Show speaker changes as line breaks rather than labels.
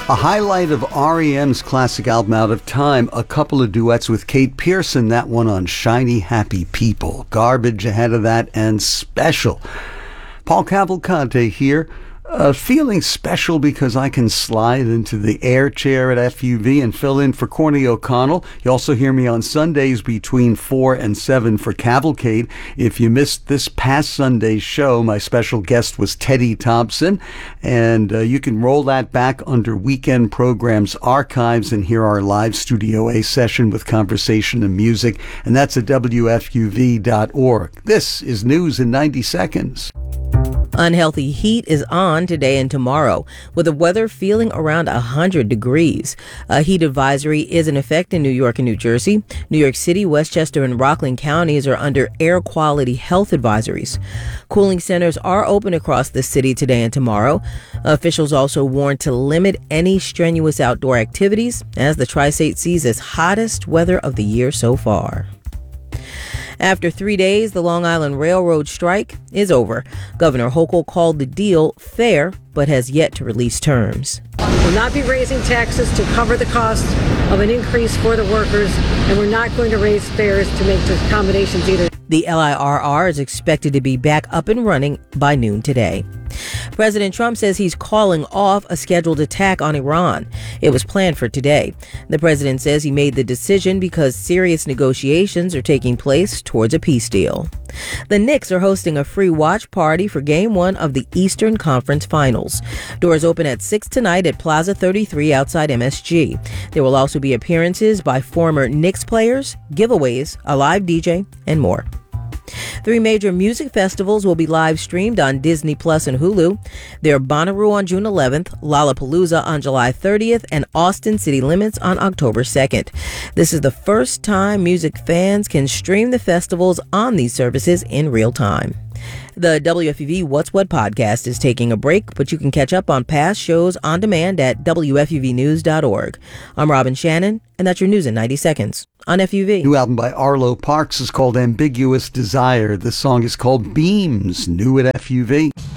A highlight of REM's classic album Out of Time, a couple of duets with Kate Pearson, that one on Shiny Happy People. Garbage ahead of that, and Special. Paul Cavalcante here. Feeling special because I can slide into the air chair at FUV and fill in for Corny O'Connell. You also hear me on Sundays between 4 and 7 for Cavalcade. If you missed this past Sunday's show, my special guest was Teddy Thompson, and you can roll that back under Weekend Programs Archives and hear our live Studio A session with conversation and music, and that's at WFUV.org. This is News in 90 Seconds.
Unhealthy heat is on today and tomorrow, with the weather feeling around 100 degrees. A heat advisory is in effect in New York and New Jersey. New York City, Westchester, and Rockland counties are under air quality health advisories. Cooling centers are open across the city today and tomorrow. Officials also warn to limit any strenuous outdoor activities as the Tri-State sees its hottest weather of the year so far. After 3 days, the Long Island Railroad strike is over. Governor Hochul called the deal fair, but has yet to release terms.
We'll not be raising taxes to cover the cost of an increase for the workers, and we're not going to raise fares to make the accommodations either.
The LIRR is expected to be back up and running by noon today. President Trump says he's calling off a scheduled attack on Iran. It was planned for today. The president says he made the decision because serious negotiations are taking place towards a peace deal. The Knicks are hosting a free watch party for Game 1 of the Eastern Conference Finals. Doors open at 6 tonight at Plaza 33 outside MSG. There will also be appearances by former Knicks players, giveaways, a live DJ, and more. 3 major music festivals will be live streamed on Disney Plus and Hulu. They're Bonnaroo on June 11th, Lollapalooza on July 30th, and Austin City Limits on October 2nd. This is the first time music fans can stream the festivals on these services in real time. The WFUV What's What podcast is taking a break, but you can catch up on past shows on demand at WFUVnews.org. I'm Robin Shannon, and that's your news in 90 seconds on FUV.
New album by Arlo Parks is called Ambiguous Desire. The song is called Beams, new at FUV.